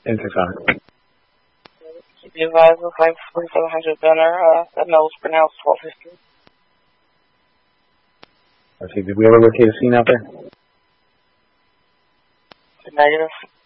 In Texana. Keep you advised with 54700 gunner, that note was pronounced 1250. Okay, did we ever locate a scene out there? Negative.